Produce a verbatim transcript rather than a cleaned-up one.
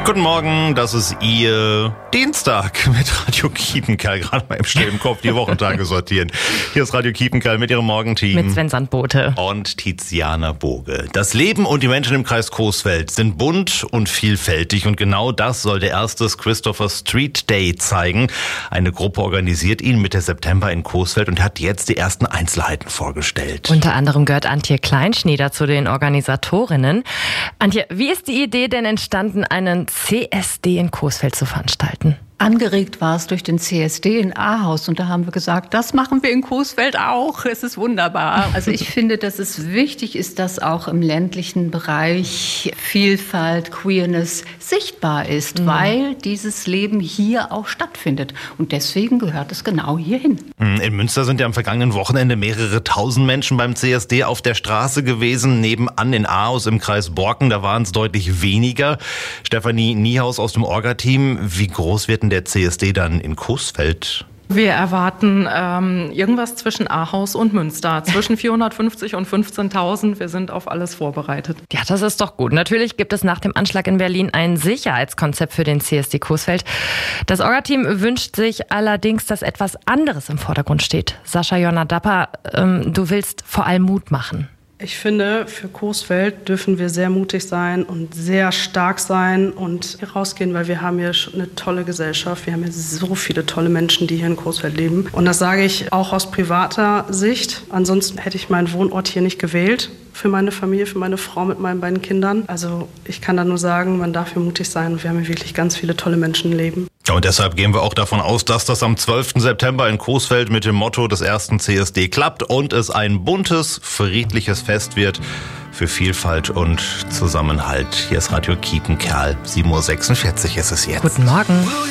Guten Morgen, das ist Ihr Dienstag mit Radio Kiepenkerl. Gerade mal im stillen Kopf die Wochentage sortieren. Hier ist Radio Kiepenkerl mit Ihrem Morgenteam. Mit Sven Sandbote. Und Tiziana Boge. Das Leben und die Menschen im Kreis Coesfeld sind bunt und vielfältig. Und genau das soll der erste Christopher Street Day zeigen. Eine Gruppe organisiert ihn Mitte September in Coesfeld und hat jetzt die ersten Einzelheiten vorgestellt. Unter anderem gehört Antje Kleinschnieder zu den Organisatorinnen. Antje, wie ist die Idee denn entstanden, einen C S D in Coesfeld zu veranstalten? Angeregt war es durch den C S D in Ahaus und da haben wir gesagt, das machen wir in Coesfeld auch. Es ist wunderbar. Also ich finde, dass es wichtig ist, dass auch im ländlichen Bereich Vielfalt, Queerness sichtbar ist, mhm. weil dieses Leben hier auch stattfindet. Und deswegen gehört es genau hierhin. In Münster sind ja am vergangenen Wochenende mehrere tausend Menschen beim C S D auf der Straße gewesen. Nebenan in Ahaus im Kreis Borken, da waren es deutlich weniger. Stefanie Niehaus aus dem Orga-Team, wie groß wird denn der C S D dann in Coesfeld? Wir erwarten ähm, irgendwas zwischen Ahaus und Münster, zwischen vierhundertfünfzig und fünfzehntausend. Wir sind auf alles vorbereitet. Ja, das ist doch gut. Natürlich gibt es nach dem Anschlag in Berlin ein Sicherheitskonzept für den C S D Coesfeld. Das Orga-Team wünscht sich allerdings, dass etwas anderes im Vordergrund steht. Sascha Jonna-Dapper, ähm, du willst vor allem Mut machen. Ich finde, für Coesfeld dürfen wir sehr mutig sein und sehr stark sein und hier rausgehen, weil wir haben hier eine tolle Gesellschaft. Wir haben hier so viele tolle Menschen, die hier in Coesfeld leben. Und das sage ich auch aus privater Sicht. Ansonsten hätte ich meinen Wohnort hier nicht gewählt. Für meine Familie, für meine Frau mit meinen beiden Kindern. Also ich kann da nur sagen, man darf hier mutig sein. Und wir haben hier wirklich ganz viele tolle Menschen leben. Und deshalb gehen wir auch davon aus, dass das am zwölften September in Coesfeld mit dem Motto des ersten C S D klappt und es ein buntes, friedliches Fest wird für Vielfalt und Zusammenhalt. Hier ist Radio Kiepenkerl. sieben Uhr sechsundvierzig ist es jetzt. Guten Morgen.